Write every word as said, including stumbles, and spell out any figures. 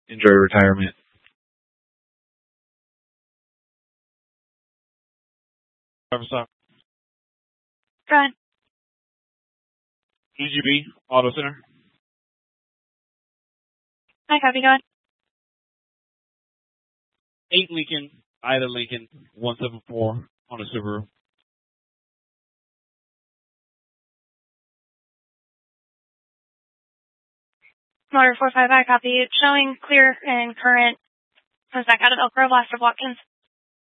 enjoy retirement. Stop. Go ahead. D G B, Auto Center. Hi, copy, go ahead. eight Lincoln, either Lincoln, one seven four on a Subaru. Motor four five, I copy. It's showing clear and current. Comes back out of Elk Grove, last of Watkins.